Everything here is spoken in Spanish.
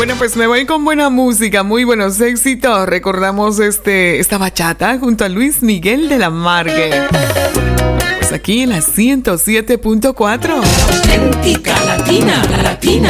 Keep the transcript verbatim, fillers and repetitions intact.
Bueno, pues me voy con buena música, muy buenos éxitos. Recordamos este, esta bachata junto a Luis Miguel de la Margue. Pues aquí en la ciento siete punto cuatro. Auténtica Latina, Latina.